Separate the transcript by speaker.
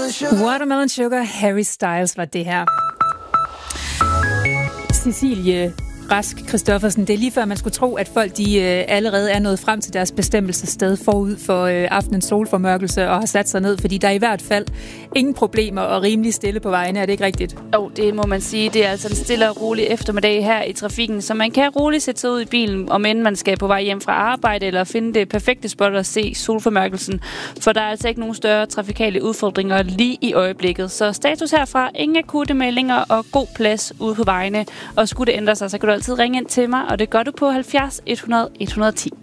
Speaker 1: Watermelon Sugar, Harry Styles var det her. Cecilie Rask Christoffersen, det er lige før man skulle tro, at folk de allerede er nået frem til deres bestemmelsessted forud for aftenens solformørkelse og har sat sig ned, fordi der er i hvert fald ingen problemer og rimelig stille på vejene. Er det ikke rigtigt?
Speaker 2: Jo, det må man sige. Det er altså en stille og rolig eftermiddag her i trafikken, så man kan roligt sætte sig ud i bilen, om end man skal på vej hjem fra arbejde eller finde det perfekte spot at se solformørkelsen, for der er altså ikke nogen større trafikale udfordringer lige i øjeblikket. Så status herfra, ingen akutte meldinger og god plads ude på vejene, og skulle det ændre sig, så kan du altid ringe ind til mig, og det gør du på 70 100 110.